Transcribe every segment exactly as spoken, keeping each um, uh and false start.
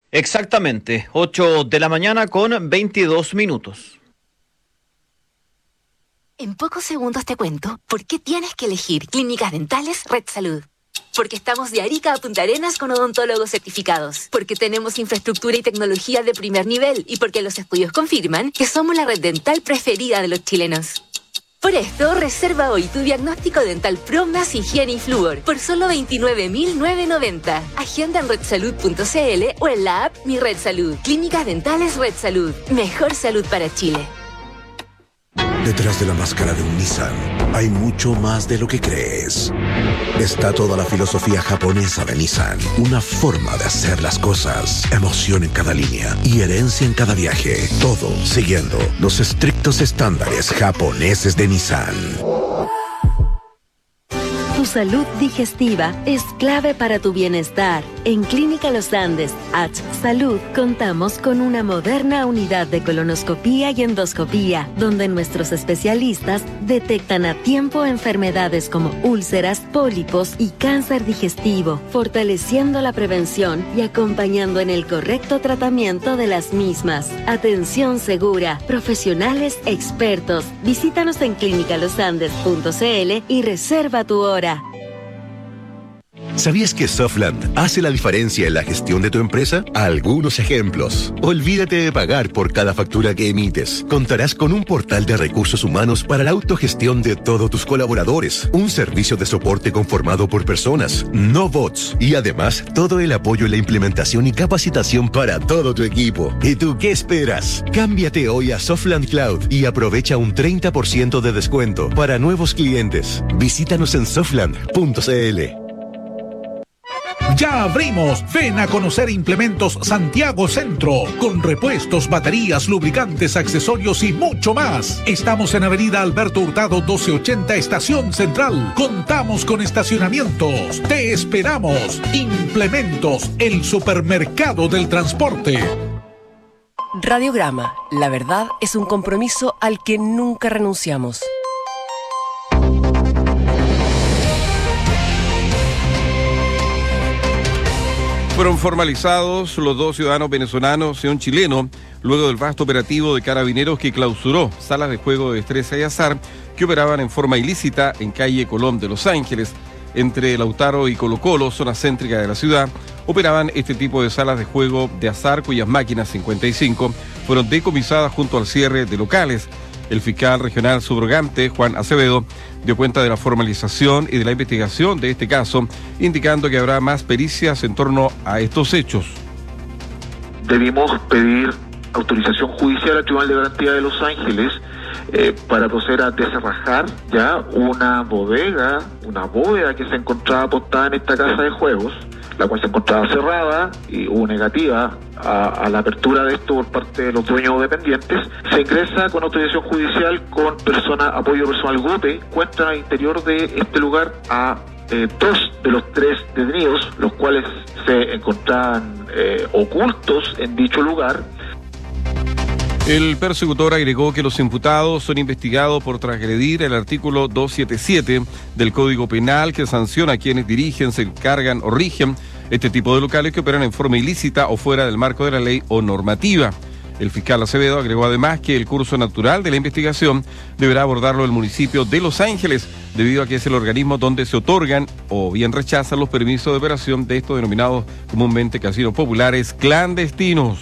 Exactamente, ocho de la mañana con veintidós minutos. En pocos segundos te cuento por qué tienes que elegir Clínicas Dentales Red Salud. Porque estamos de Arica a Punta Arenas con odontólogos certificados. Porque tenemos infraestructura y tecnología de primer nivel. Y porque los estudios confirman que somos la red dental preferida de los chilenos. Por esto, reserva hoy tu diagnóstico dental Pro más higiene y flúor por solo veintinueve mil novecientos noventa. Agenda en red salud punto c l o en la app Mi Red Salud. Clínicas Dentales Red Salud. Mejor salud para Chile. Detrás de la máscara de un Nissan hay mucho más de lo que crees. Está toda la filosofía japonesa de Nissan, una forma de hacer las cosas, emoción en cada línea y herencia en cada viaje, todo siguiendo los estrictos estándares japoneses de Nissan. Tu salud digestiva es clave para tu bienestar. En Clínica Los Andes, H Salud, contamos con una moderna unidad de colonoscopía y endoscopía, donde nuestros especialistas detectan a tiempo enfermedades como úlceras, pólipos y cáncer digestivo, fortaleciendo la prevención y acompañando en el correcto tratamiento de las mismas. Atención segura, profesionales expertos. Visítanos en clínica los andes punto c l y reserva tu hora. ¿Sabías que Softland hace la diferencia en la gestión de tu empresa? Algunos ejemplos. Olvídate de pagar por cada factura que emites. Contarás con un portal de recursos humanos para la autogestión de todos tus colaboradores. Un servicio de soporte conformado por personas, no bots. Y además, todo el apoyo en la implementación y capacitación para todo tu equipo. ¿Y tú qué esperas? Cámbiate hoy a Softland Cloud y aprovecha un treinta por ciento de descuento para nuevos clientes. Visítanos en softland punto c l. Ya abrimos. Ven a conocer Implementos Santiago Centro, con repuestos, baterías, lubricantes, accesorios y mucho más. Estamos en Avenida Alberto Hurtado doce ochenta, Estación Central. Contamos con estacionamientos. Te esperamos. Implementos, el supermercado del transporte. Radiograma. La verdad es un compromiso al que nunca renunciamos. Fueron formalizados los dos ciudadanos venezolanos y un chileno luego del vasto operativo de Carabineros que clausuró salas de juego de destreza y azar que operaban en forma ilícita en calle Colón de Los Ángeles. Entre Lautaro y Colo Colo, zona céntrica de la ciudad, operaban este tipo de salas de juego de azar cuyas máquinas cincuenta y cinco fueron decomisadas junto al cierre de locales. El fiscal regional subrogante, Juan Acevedo, dio cuenta de la formalización y de la investigación de este caso, indicando que habrá más pericias en torno a estos hechos. Debimos pedir autorización judicial al Tribunal de Garantía de Los Ángeles eh, para proceder a desarrajar ya una bodega, una bóveda que se encontraba apostada en esta casa de juegos, la cual se encontraba cerrada y hubo negativa a, a la apertura de esto por parte de los dueños dependientes. Se ingresa con autorización judicial con persona, apoyo personal G U P E, cuentan al interior de este lugar a eh, dos de los tres detenidos, los cuales se encontraban eh, ocultos en dicho lugar. El persecutor agregó que los imputados son investigados por transgredir el artículo doscientos setenta y siete del Código Penal, que sanciona a quienes dirigen, se encargan o rigen este tipo de locales que operan en forma ilícita o fuera del marco de la ley o normativa. El fiscal Acevedo agregó además que el curso natural de la investigación deberá abordarlo el municipio de Los Ángeles, debido a que es el organismo donde se otorgan o bien rechazan los permisos de operación de estos denominados comúnmente casinos populares clandestinos.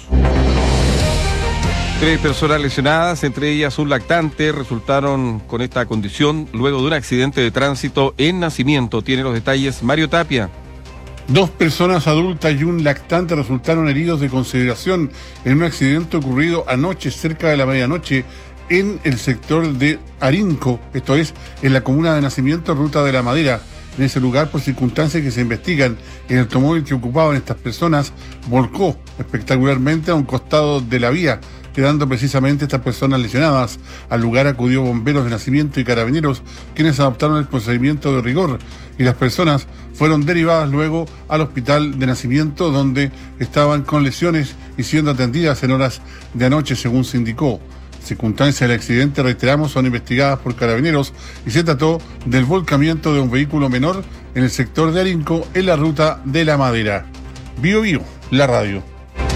Tres personas lesionadas, entre ellas un lactante, resultaron con esta condición luego de un accidente de tránsito en Nacimiento. Tiene los detalles Mario Tapia. Dos personas adultas y un lactante resultaron heridos de consideración en un accidente ocurrido anoche cerca de la medianoche en el sector de Arinco, esto es, en la comuna de Nacimiento, Ruta de la Madera. En ese lugar, por circunstancias que se investigan, el automóvil que ocupaban estas personas volcó espectacularmente a un costado de la vía, quedando precisamente estas personas lesionadas. Al lugar acudió bomberos de Nacimiento y Carabineros, quienes adoptaron el procedimiento de rigor, y las personas fueron derivadas luego al hospital de Nacimiento, donde estaban con lesiones y siendo atendidas en horas de anoche, según se indicó. Circunstancias del accidente, reiteramos, son investigadas por Carabineros y se trató del volcamiento de un vehículo menor en el sector de Arinco, en la Ruta de la Madera. Bio Bio, la radio.